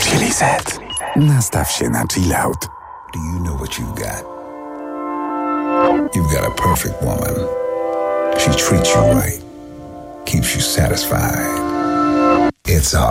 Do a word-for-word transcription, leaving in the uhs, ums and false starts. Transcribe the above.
Chili Z. Nastaw się na chill out. Do you know what you've got? You've got a perfect woman. She treats you right. Keeps you satisfied. It's all